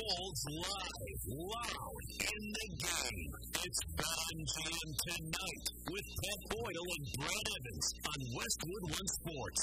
Bulls live, loud, in the game. It's BetMGM tonight with Ted Boyle and Brad Evans on Westwood One Sports.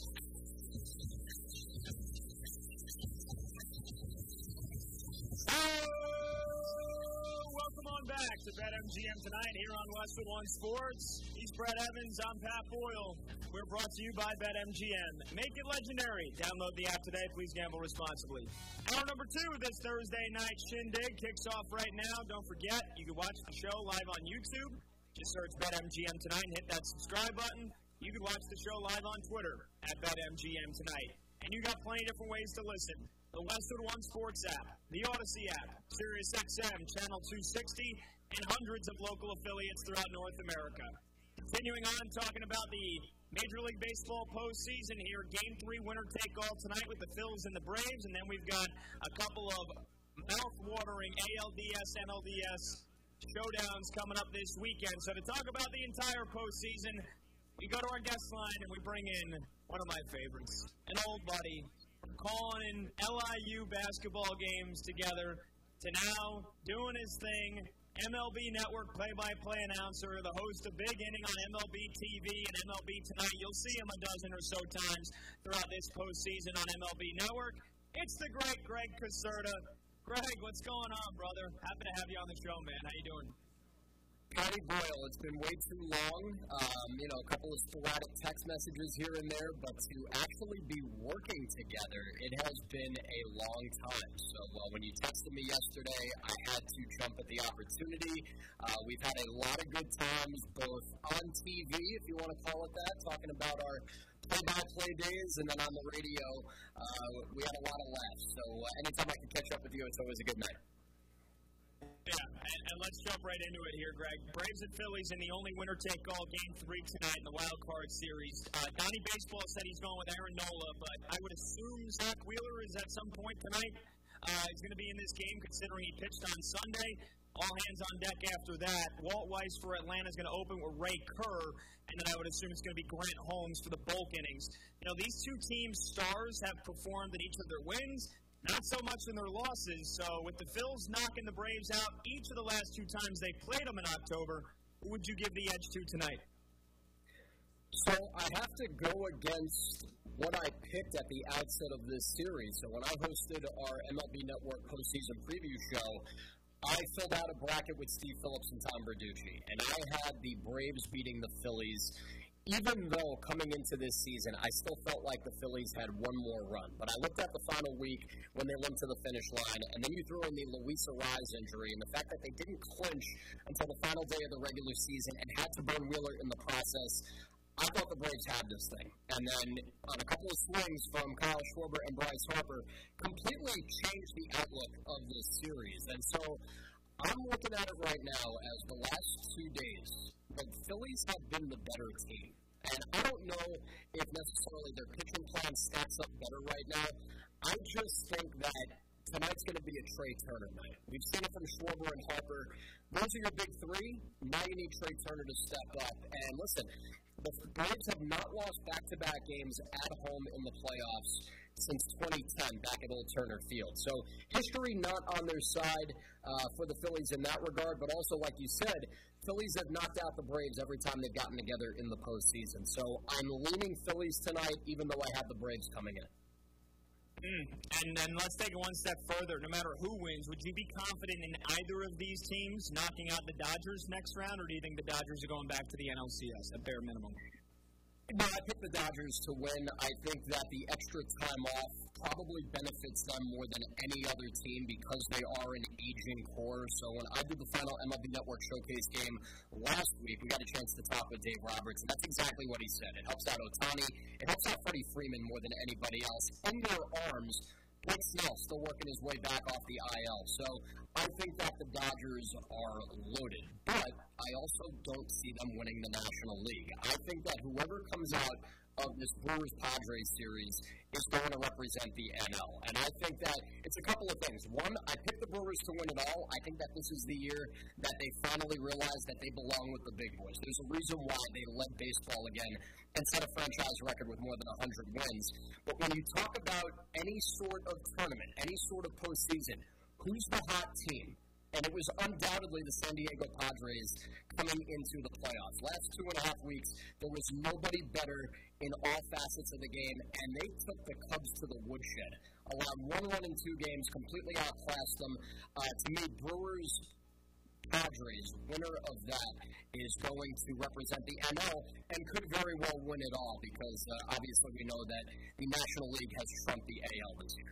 Welcome on back to BetMGM tonight here on Westwood One Sports. He's Brad Evans. I'm Pat Boyle. We're brought to you by BetMGM. Make it legendary. Download the app today. Please gamble responsibly. Hour number 2 of this Thursday night shindig kicks off right now. Don't forget, you can watch the show live on YouTube. Just search BetMGM tonight and hit that subscribe button. You can watch the show live on Twitter at BetMGM tonight. And you got plenty of different ways to listen. The Westwood One Sports app, the Odyssey app, SiriusXM, Channel 260, and hundreds of local affiliates throughout North America. Continuing on, talking about the Major League Baseball postseason here. Game 3 winner-take-all tonight with the Phils and the Braves, and then we've got a couple of mouth-watering ALDS, NLDS showdowns coming up this weekend. So to talk about the entire postseason, we go to our guest line and we bring in one of my favorites, an old buddy, calling LIU basketball games together to now doing his thing, MLB Network play-by-play announcer, the host of Big Inning on MLB TV and MLB Tonight. You'll see him a dozen or so times throughout this postseason on MLB Network. It's the great Greg Caserta. Greg, what's going on, brother? Happy to have you on the show, man. How you doing? Patty Boyle, it's been way too long. A couple of sporadic text messages here and there, but to actually be working together, it has been a long time. So when you texted me yesterday, I had to jump at the opportunity. We've had a lot of good times, both on TV, if you want to call it that, talking about our play-by-play days, and then on the radio, we had a lot of laughs. So anytime I can catch up with you, it's always a good night. Yeah, and let's jump right into it here, Greg. Braves and Phillies in the only winner-take-all Game 3 tonight in the wild card series. Donnie Baseball said he's going with Aaron Nola, but I would assume Zach Wheeler is at some point tonight. He's going to be in this game considering he pitched on Sunday. All hands on deck after that. Walt Weiss for Atlanta is going to open with Ray Kerr, and then I would assume it's going to be Grant Holmes for the bulk innings. You know, these two teams' stars have performed in each of their wins. Not so much in their losses. So with the Phils knocking the Braves out each of the last 2 times they played them in October, who would you give the edge to tonight? So I have to go against what I picked at the outset of this series. So when I hosted our MLB Network postseason preview show, I filled out a bracket with Steve Phillips and Tom Verducci, and I had the Braves beating the Phillies. Even though coming into this season, I still felt like the Phillies had one more run. But I looked at the final week when they limped to the finish line, and then you throw in the Luis Arraez injury and the fact that they didn't clinch until the final day of the regular season and had to burn Wheeler in the process. I thought the Braves had this thing. And then on a couple of swings from Kyle Schwarber and Bryce Harper completely changed the outlook of this series. And so I'm looking at it right now as the last 2 days, the Phillies have been the better team. And I don't know if necessarily their pitching plan stacks up better right now. I just think that tonight's going to be a Trey Turner night. We've seen it from Schwarber and Harper. Those are your big 3. Now you need Trey Turner to step up. And listen, the Braves have not lost back-to-back games at home in the playoffs since 2010 back at Old Turner Field. So history not on their side for the Phillies in that regard, but also, like you said, Phillies have knocked out the Braves every time they've gotten together in the postseason. So I'm leaning Phillies tonight, even though I have the Braves coming in. And then let's take it one step further. No matter who wins, would you be confident in either of these teams knocking out the Dodgers next round, or do you think the Dodgers are going back to the NLCS at bare minimum? No, I picked the Dodgers to win. I think that the extra time off probably benefits them more than any other team because they are an aging core. So when I did the final MLB Network Showcase game last week, we got a chance to talk with Dave Roberts, and that's exactly what he said. It helps out Ohtani. It helps out Freddie Freeman more than anybody else. In their arms, Blake Snell still working his way back off the IL. So I think that the Dodgers are loaded. But I also don't see them winning the National League. I think that whoever comes out of this Brewers-Padres series is going to represent the NL. And I think that it's a couple of things. One, I picked the Brewers to win it all. I think that this is the year that they finally realize that they belong with the big boys. There's a reason why they led baseball again and set a franchise record with more than 100 wins. But when you talk about any sort of tournament, any sort of postseason, who's the hot team? And it was undoubtedly the San Diego Padres coming into the playoffs. Last 2.5 weeks, there was nobody better in all facets of the game, and they took the Cubs to the woodshed. Allowed 1 run in 2 games, completely outclassed them. To me, Padres, winner of that, is going to represent the NL and could very well win it all because obviously we know that the National League has trumped the AL this year.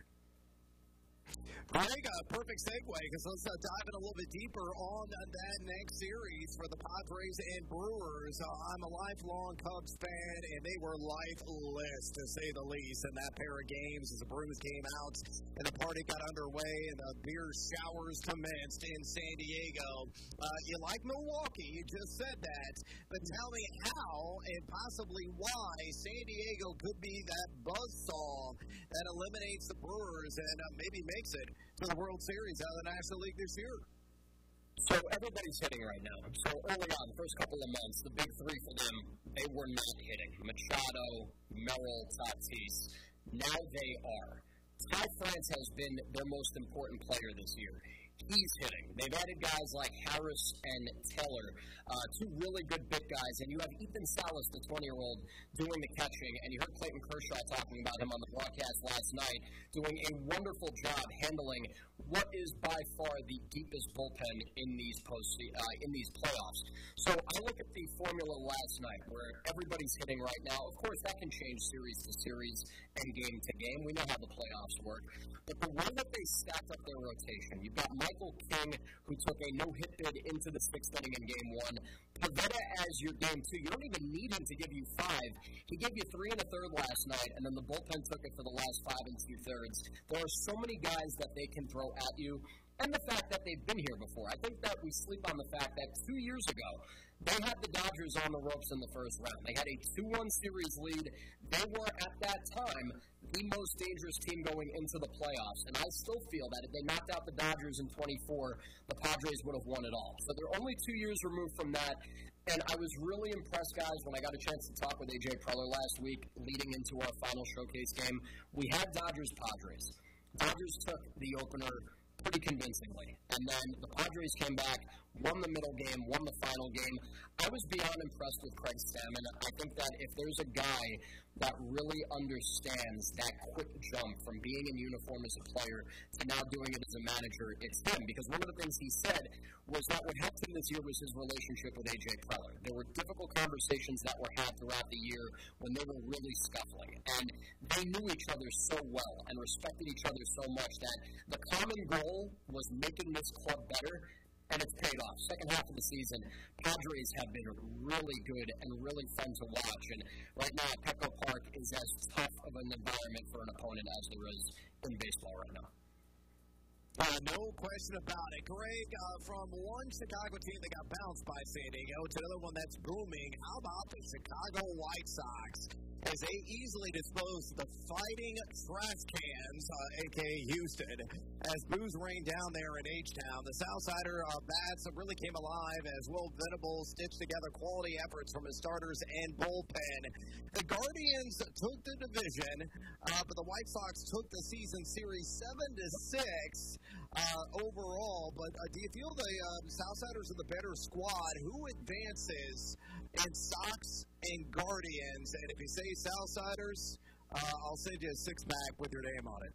Greg, a perfect segue because let's dive in a little bit deeper on that next series for the Padres and Brewers. I'm a lifelong Cubs fan, and they were lifeless, to say the least, in that pair of games as the Brewers came out and the party got underway and the beer showers commenced in San Diego. You like Milwaukee, you just said that, but tell me how and possibly why San Diego could be that buzzsaw that eliminates the Brewers and maybe makes it to the World Series out of the National League this year. So everybody's hitting right now. So early on, the first couple of months, the big three for them, they were not hitting. Machado, Merrill, Tatis. Now they are. Ty France has been their most important player this year. He's hitting. They've added guys like Harris and Taylor, 2 really good big guys, and you have Ethan Salas, the 20-year-old, doing the catching, and you heard Clayton Kershaw talking about him on the broadcast last night, doing a wonderful job handling what is by far the deepest bullpen in these playoffs. So I look at the formula last night where everybody's hitting right now. Of course, that can change series to series and game to game. We know how the playoffs work. But the way that they stacked up their rotation, you've got Michael King, who took a no-hit bid into the 6th inning in Game 1. Pivetta as your Game 2. You don't even need him to give you 5. He gave you 3 1/3 last night, and then the bullpen took it for the last 5 2/3. There are so many guys that they can throw at you, and the fact that they've been here before. I think that we sleep on the fact that 2 years ago, they had the Dodgers on the ropes in the first round. They had a 2-1 series lead. They were, at that time, the most dangerous team going into the playoffs. And I still feel that if they knocked out the Dodgers in 24, the Padres would have won it all. So they're only 2 years removed from that. And I was really impressed, guys, when I got a chance to talk with A.J. Preller last week leading into our final showcase game. We had Dodgers-Padres. Dodgers took the opener pretty convincingly. And then the Padres came back, won the middle game, won the final game. I was beyond impressed with Craig Stammen. I think that if there's a guy that really understands that quick jump from being in uniform as a player to now doing it as a manager, it's him. Because one of the things he said was that what helped him this year was his relationship with A.J. Preller. There were difficult conversations that were had throughout the year when they were really scuffling. And they knew each other so well and respected each other so much that the common goal was making this club better. And it's paid off. Second half of the season, Padres have been really good and really fun to watch. And right now, Petco Park is as tough of an environment for an opponent as there is in baseball right now. No question about it. Greg, from one Chicago team that got bounced by San Diego to another one that's booming, how about the Chicago White Sox? As they easily disposed of the Fighting Trash Cans, a.k.a. Houston, as booze rained down there in H-Town. The Southsider bats really came alive as Will Venable stitched together quality efforts from his starters and bullpen. The Guardians took the division, but the White Sox took the season series 7-6 overall. But do you feel the Southsiders are the better squad? Who advances in Sox and Guardians? And if you say Southsiders, I'll send you a 6-pack with your name on it.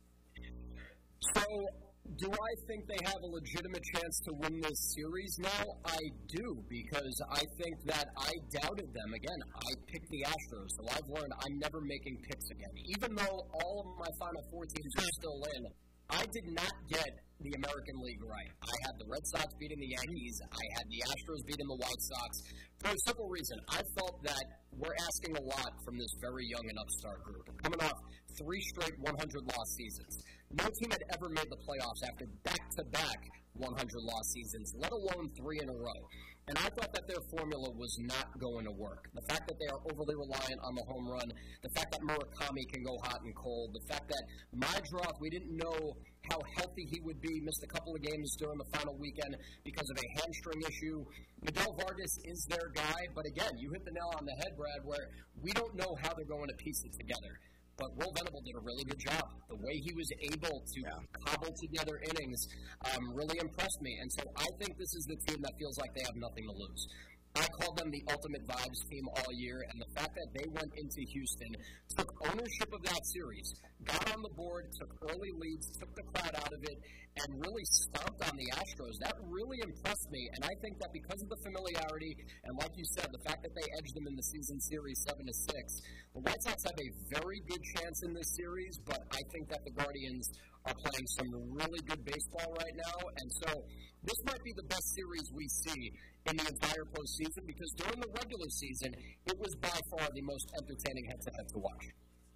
So, do I think they have a legitimate chance to win this series now? I do, because I think that I doubted them. Again, I picked the Astros, so I've learned I'm never making picks again. Even though all of my Final Four teams are still in, I did not get the American League right. I had the Red Sox beating the Yankees. I had the Astros beating the White Sox. For a simple reason, I felt that we're asking a lot from this very young and upstart group. Coming off 3 straight 100-loss seasons. No team had ever made the playoffs after back-to-back 100-loss seasons, let alone 3 in a row. And I thought that their formula was not going to work. The fact that they are overly reliant on the home run, the fact that Murakami can go hot and cold, the fact that Majdroth, we didn't know how healthy he would be, missed a couple of games during the final weekend because of a hamstring issue. Miguel Vargas is their guy, but again, you hit the nail on the head, Brad, where we don't know how they're going to piece it together. but Will Venable did a really good job. The way he was able to cobble together innings really impressed me. And so I think this is the team that feels like they have nothing to lose. I called them the ultimate vibes team all year, and the fact that they went into Houston, took ownership of that series, got on the board, took early leads, took the crowd out of it, and really stomped on the Astros, that really impressed me. And I think that because of the familiarity, and like you said, the fact that they edged them in the season series 7-6, the White Sox have a very good chance in this series, but I think that the Guardians are playing some really good baseball right now, and so this might be the best series we see in the entire postseason, because during the regular season, it was by far the most entertaining head-to-head to watch.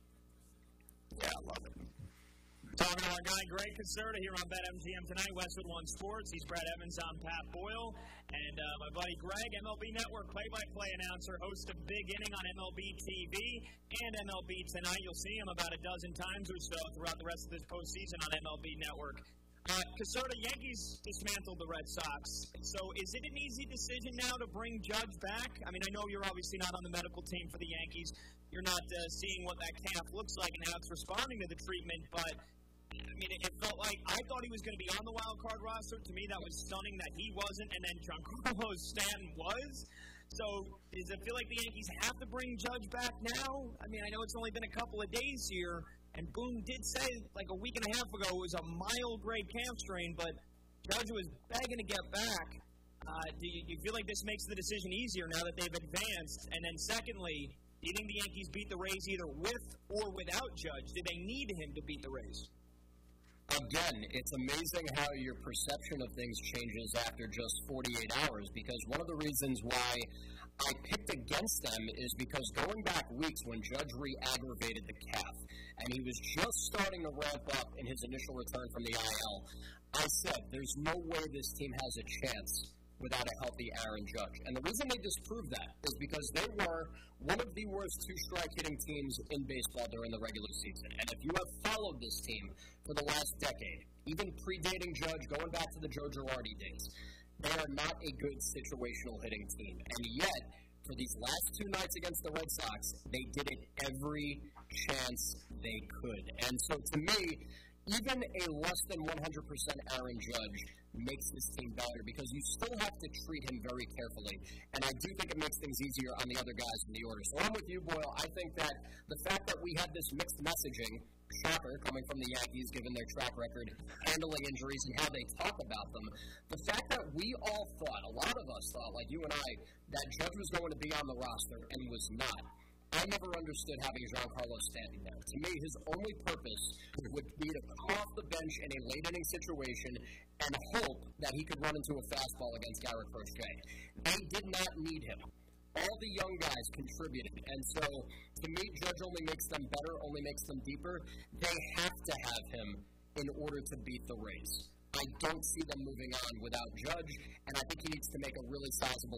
Yeah, I love it. Talking to our guy, Greg Caserta, here on BetMGM tonight, Westwood One Sports. He's Brad Evans, I'm Pat Boyle. And my buddy Greg, MLB Network play-by-play announcer, host of Big Inning on MLB TV and MLB Tonight. You'll see him about a dozen times or so throughout the rest of this postseason on MLB Network. Caserta, Yankees dismantled the Red Sox. So is it an easy decision now to bring Judge back? I mean, I know you're obviously not on the medical team for the Yankees. You're not seeing what that calf looks like and how it's responding to the treatment, but I mean, it felt like I thought he was going to be on the wild card roster. To me, that was stunning that he wasn't, and then Giancarlo Stanton was. So does it feel like the Yankees have to bring Judge back now? I mean, I know it's only been a couple of days here, and Boone did say like a week and a half ago it was a mild-grade calf strain, but Judge was begging to get back. Do you feel like this makes the decision easier now that they've advanced? And then secondly, do you think the Yankees beat the Rays either with or without Judge? Do they need him to beat the Rays? Again, it's amazing how your perception of things changes after just 48 hours, because one of the reasons why I picked against them is because going back weeks when Judge re-aggravated the calf, and he was just starting to ramp up in his initial return from the IL, I said there's no way this team has a chance without a healthy Aaron Judge. And the reason they disproved that is because they were one of the worst two-strike hitting teams in baseball during the regular season. And if you have followed this team for the last decade, even predating Judge, going back to the Joe Girardi days, they are not a good situational hitting team. And yet, for these last two nights against the Red Sox, they did it every chance they could. And so to me, even a less than 100% Aaron Judge makes this team better, because you still have to treat him very carefully. And I do think it makes things easier on the other guys in the order. So I'm with you, Boyle. I think that the fact that we had this mixed messaging, shocker, coming from the Yankees, given their track record handling injuries and how they talk about them, the fact that we all thought, a lot of us thought, like you and I, that Judge was going to be on the roster and was not. I never understood having Giancarlo Stanton there. To me, his only purpose would be to come off the bench in a late-inning situation and hope that he could run into a fastball against Garrett Crochet. They did not need him. All the young guys contributed. And so, to me, Judge only makes them better, only makes them deeper. They have to have him in order to beat the Rays. I don't see them moving on without Judge, and I think he needs to make a really sizable